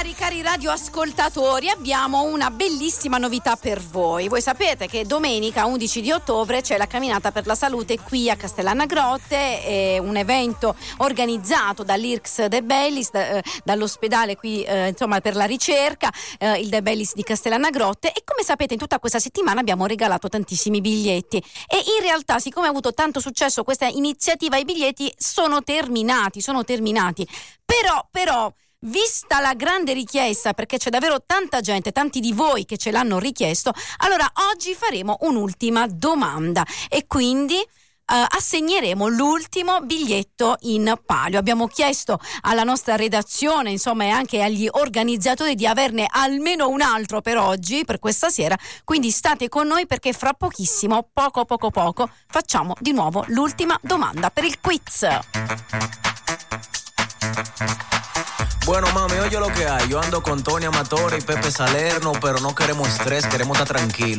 Cari radioascoltatori, abbiamo una bellissima novità per voi. Voi sapete che domenica 11 di ottobre c'è la camminata per la salute qui a Castellana Grotte, è un evento organizzato dall'IRCS De Bellis, dall'ospedale qui insomma per la ricerca, il De Bellis di Castellana Grotte, e come sapete in tutta questa settimana abbiamo regalato tantissimi biglietti e in realtà, siccome ha avuto tanto successo questa iniziativa, i biglietti sono terminati. Però vista la grande richiesta, perché c'è davvero tanta gente, tanti di voi che ce l'hanno richiesto, allora oggi faremo un'ultima domanda e quindi assegneremo l'ultimo biglietto in palio. Abbiamo chiesto alla nostra redazione, insomma, e anche agli organizzatori di averne almeno un altro per oggi, per questa sera, quindi state con noi perché fra pochissimo, poco, facciamo di nuovo l'ultima domanda per il quiz. Bueno, mami, oye lo que hay. Yo ando con Tony Amatore y Pepe Salerno, pero no queremos estrés, queremos estar tranquilos.